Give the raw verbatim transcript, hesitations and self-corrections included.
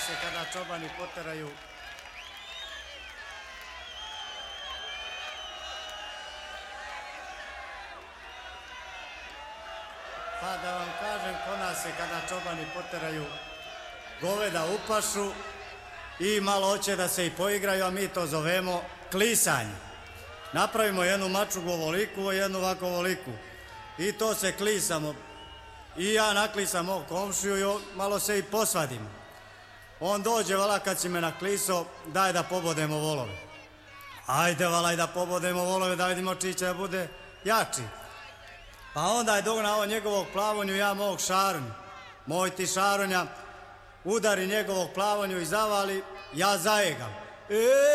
se kada čobani poteraju. Pa da vam kažem, kona se kada čobani poteraju goveda u pašu i malo hoće da se i poigraju, a mi to zovemo klisanje. Napravimo jednu mačugu ovoliku, jednu ovako ovoliku i to se klisamo. I ja naklisam mog komšiju i malo se i posvadimo. On dođe, vala, kad si me naklisao, daj da pobodemo volove. Ajde, vala, da pobodemo volove, da vidimo čiji će da bude jači. Pa onda je dognao njegovog plavonju, ja mog šarunju. Moj ti šarunja udari njegovog plavonju i zavali, ja zajegam. E